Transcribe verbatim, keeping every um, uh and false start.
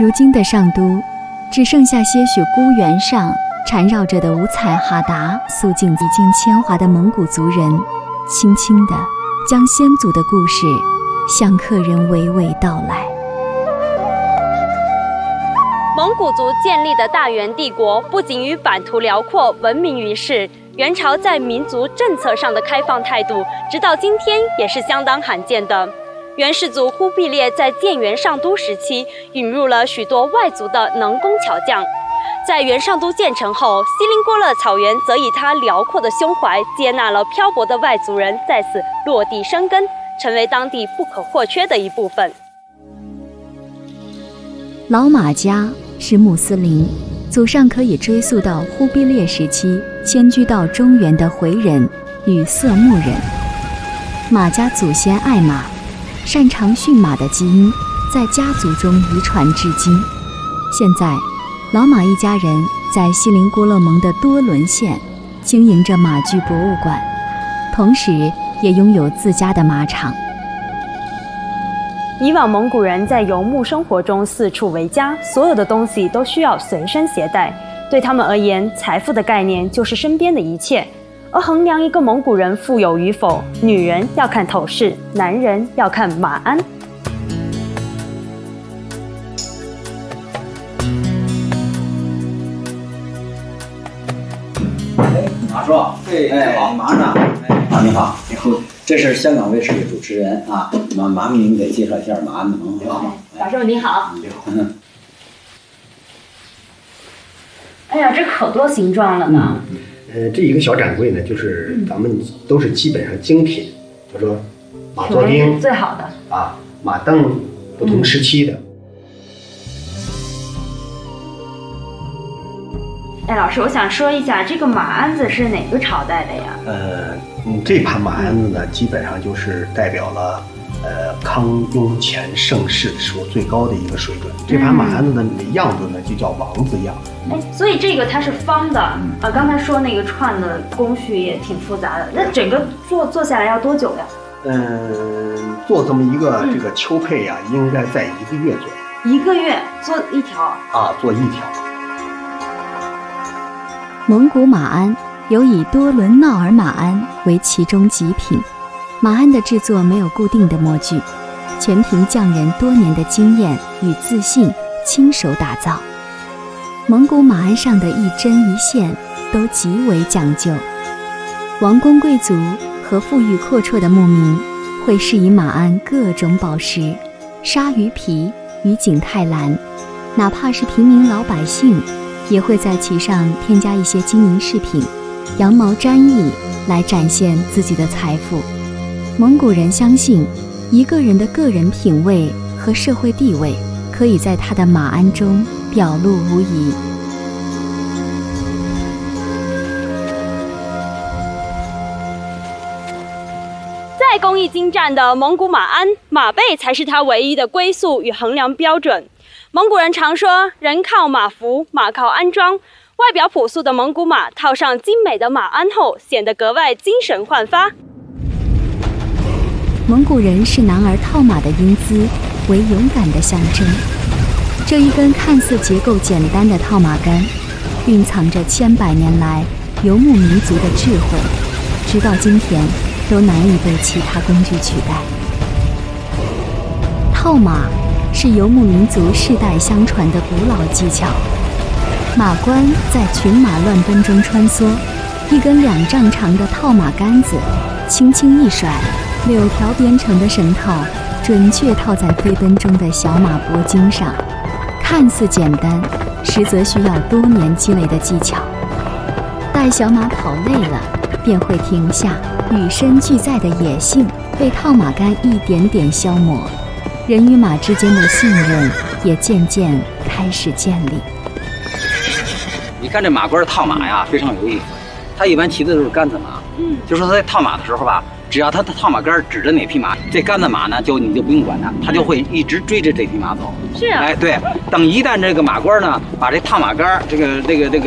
如今的上都，只剩下些许孤原上缠绕着的五彩哈达，肃静几近铅华的蒙古族人，轻轻地将先祖的故事向客人娓娓道来。 蒙古族建立的大元帝国不仅于版图辽阔闻名于世，元朝在民族政策上的开放态度，直到今天也是相当罕见的。元世祖忽必烈在建元上都时期，引入了许多外族的能工巧匠。在元上都建成后，锡林郭勒草原则以他辽阔的胸怀，接纳了漂泊的外族人，在此落地生根，成为当地不可或缺的一部分。 老马家是穆斯林，祖上可以追溯到忽必烈时期迁居到中原的回人与色目人。马家祖先爱马，擅长驯马的基因在家族中遗传至今。现在，老马一家人在锡林郭勒盟的多伦县经营着马具博物馆，同时也拥有自家的马场。 以往蒙古人在游牧生活中四处为家，所有的东西都需要随身携带。对他们而言，财富的概念就是身边的一切。而衡量一个蒙古人富有与否，女人要看头饰，男人要看马鞍。 哎，马叔，哎，你忙呢？啊，你好，你好，这是香港卫视的主持人啊，麻麻烦您给介绍一下马鞍的盟好吗？ 马叔你好。 你好。嗯。 哎呀，这可多形状了呢。 嗯呃，这一个小展柜呢，就是咱们都是基本上精品，就说马座钉最好的啊，马镫不同时期的。 哎，老师，我想说一下，这个马鞍子是哪个朝代的呀？ 呃，嗯，这盘马鞍子呢，基本上就是代表了呃康雍乾盛世时候最高的一个水准。这盘马鞍子的样子呢，就叫王字样。 哎，所以这个它是方的啊。刚才说那个串的工序也挺复杂的，那整个做做下来要多久呀？ 嗯，做这么一个这个秋配呀、啊，应该在一个月左右。 一个月做一条啊，做一条。 蒙古马鞍有以多伦闹尔马鞍为其中极品。马鞍的制作没有固定的模具，全凭匠人多年的经验与自信亲手打造。蒙古马鞍上的一针一线都极为讲究。王公贵族和富裕阔绰的牧民会饰以马鞍各种宝石，鲨鱼皮与景泰蓝，哪怕是平民老百姓也会在其上添加一些金银饰品、羊毛毡翼来展现自己的财富。蒙古人相信，一个人的个人品味和社会地位可以在他的马鞍中表露无遗。 再工艺精湛的蒙古马鞍，马背才是它唯一的归宿与衡量标准。蒙古人常说，人靠马服，马靠鞍装。外表朴素的蒙古马套上精美的马鞍后，显得格外精神焕发。 蒙古人视男儿套马的英姿为勇敢的象征。这一根看似结构简单的套马杆，蕴藏着千百年来游牧民族的智慧，直到今天都难以被其他工具取代。套马是游牧民族世代相传的古老技巧。马倌在群马乱奔中穿梭，一根两丈长的套马杆子轻轻一甩，柳条编成的绳套准确套在飞奔中的小马脖颈上，看似简单，实则需要多年积累的技巧。待小马跑累了，便会停下，与生俱在的野性被套马杆一点点消磨，人与马之间的信任也渐渐开始建立。 你看这马倌套马呀，非常有意思。他一般骑的都是杆子马，嗯，就说他在套马的时候吧，只要他的套马杆指着哪匹马，这杆子马呢，就你就不用管它，它就会一直追着这匹马走。 是啊， 哎，对，等一旦这个马倌呢，把这套马杆这个这个这个